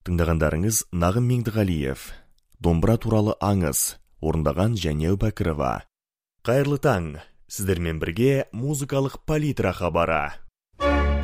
Тыңдағандарыңыз Нағым Меңдіғалиев. Домбыра туралы аңыз. Орындаған Жәнел Бәкірова. Қайырлы таң. Сіздермен бірге музыкалық палитра хабары.